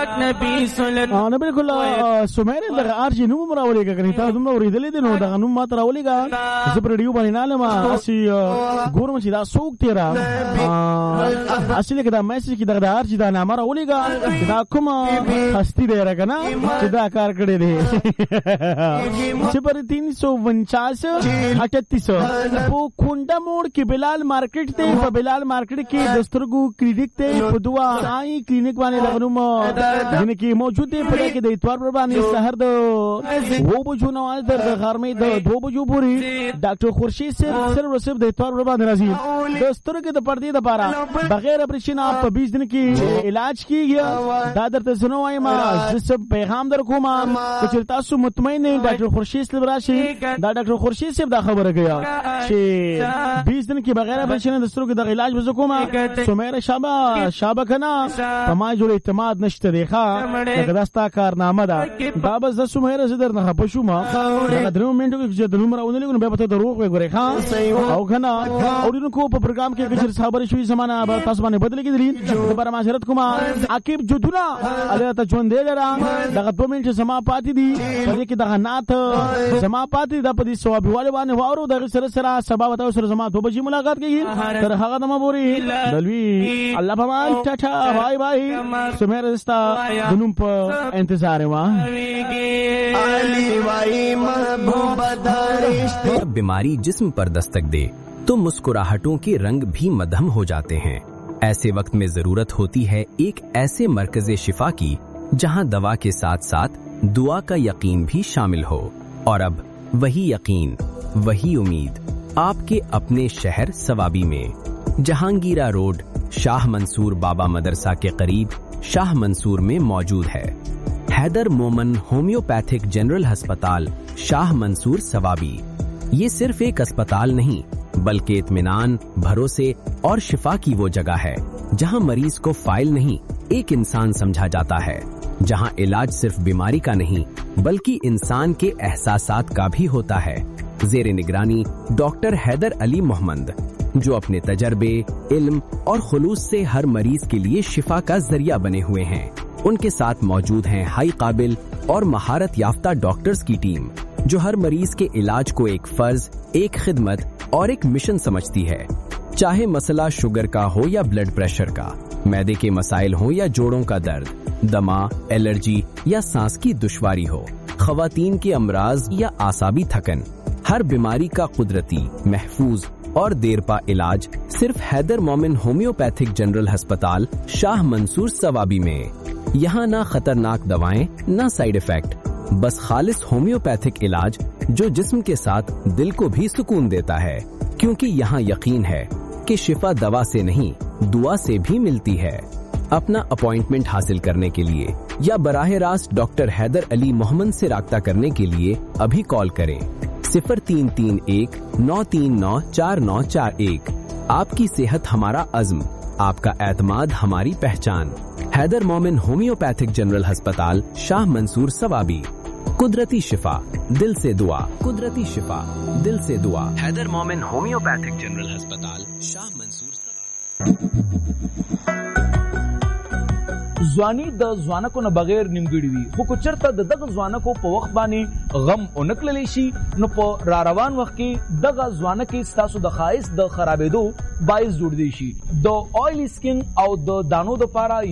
پاک نبی صلی الله نه بالکل سمیر دغه ارجی نوم راولېږه کني تاسو دومره ورېدلې دي نو دغه نوم ماته راولېږه زه پر ریډیو باندې نه لم اسی ګورم چې دا څوک تیرا اصلي کې دا میسج کې دغه ارجی دا نامه راولېږه دا کوم هستی دی راکنه چې دا کار کړی دی 0349 38 په کونډه موړ کې بلال مارکیټ ته په بلال مارکیټ کې دسترګو کلینیک ته په دوا آی کلینیک باندې لغنوم جن کې موجود دی په کې د اتوار پر باندې سحر د 2 بجو نو تر غرمې د 2 بجو پورې ډاکټر خورشید صرف د اتوار پر باندې راځي دسترګو د پردې د پاره بغیر اپریشن اپ په 20 دن کې علاج کیږي دا درته سنو وایم زه پیغام در کوم چې تاسو مطمئن نه ډاکټر خورشید صاحب راشي دا ډاکټر خورشید صاحب دا خبره کوي چې 20 دن کې بغیر اپریشن دسترګو د علاج وزو کوم سمیر شابه کنا په ما جوړ اعتماد نشته دی ښا دا داستا کارنامه ده دا بس د سمیر زدر نه پښو ما دا درو منټو کې چې د نوم راوندل نو به پته دروغ وګوري ښا او کنا اورینو کو په پروګرام کې چې خبرې شوې زمانہ تاسو باندې بدل کېدلی دوباره معذرت کوم عقیب جدولا الله ته ژوند دی لرا دا 2 منټ سما پاتې دي په دې کې دا نات سما پاتې د په دې ثواب والے باندې وارو د سره سبا وتا سره زما 2 بجې ملاقات کیږي تر هغه دمه پوری دلوي الله پامان ټاټا بای بای سمیر رستا دنوم په انتظار وا علی وای محبوب دارشت. جب بیماری جسم پر دستک دے تو مسکراہٹوں کے رنگ بھی مدھم ہو جاتے ہیں. ایسے وقت میں ضرورت ہوتی ہے ایک ایسے مرکز شفا کی جہاں دوا کے ساتھ ساتھ دعا کا یقین بھی شامل ہو. اور اب وہی یقین وہی امید آپ کے اپنے شہر سوابی میں جہانگیرہ روڈ شاہ منصور بابا مدرسہ کے قریب شاہ منصور میں موجود ہے. حیدر مومن ہومیوپیتھک جنرل ہسپتال شاہ منصور سوابی. یہ صرف ایک اسپتال نہیں بلکہ اطمینان، بھروسے اور شفا کی وہ جگہ ہے جہاں مریض کو فائل نہیں ایک انسان سمجھا جاتا ہے، جہاں علاج صرف بیماری کا نہیں بلکہ انسان کے احساسات کا بھی ہوتا ہے. زیر نگرانی ڈاکٹر حیدر علی محمد جو اپنے تجربے، علم اور خلوص سے ہر مریض کے لیے شفا کا ذریعہ بنے ہوئے ہیں. ان کے ساتھ موجود ہیں ہائی قابل اور مہارت یافتہ ڈاکٹرز کی ٹیم جو ہر مریض کے علاج کو ایک فرض، ایک خدمت اور ایک مشن سمجھتی ہے. چاہے مسئلہ شوگر کا ہو یا بلڈ پریشر کا، معدے کے مسائل ہوں یا جوڑوں کا درد، دما، الرجی یا سانس کی دشواری ہو، خواتین کے امراض یا اعصابی تھکن، ہر بیماری کا قدرتی، محفوظ اور دیر پا علاج صرف حیدر مومن ہومیوپیتھک جنرل ہسپتال شاہ منصور سوابی میں. یہاں نہ خطرناک دوائیں نہ سائیڈ افیکٹ، بس خالص ہومیوپیتھک علاج جو جسم کے ساتھ دل کو بھی سکون دیتا ہے. کیونکہ یہاں یقین ہے کہ شفا دوا سے نہیں دعا سے بھی ملتی ہے. اپنا اپوائنٹمنٹ حاصل کرنے کے لیے یا براہ راست ڈاکٹر حیدر علی محمد سے رابطہ کرنے کے لیے ابھی کال کریں 0331-939-4941. آپ کی صحت ہمارا عزم، آپ کا اعتماد ہماری پہچان. حیدر مومن ہومیوپیتھک جنرل ہسپتال شاہ منصور سوابی. قدرتی شفا دل سے دعا، قدرتی شفا دل سے دعا. حیدر مومن ہومیوپیتھک جنرل ہسپتال شاہ منصور سوابی. ځواني د ځوانکو نه بغیر نیمګړي وي، خو که چېرته د دغه ځوانکو په وخت باندې غم ونکړلی شي نو په را روان وخت کې دغه ځوانکې ستاسو د ښایست د خرابېدو باعث جوړېدی شي. د آیل سکن او د دانو دپاره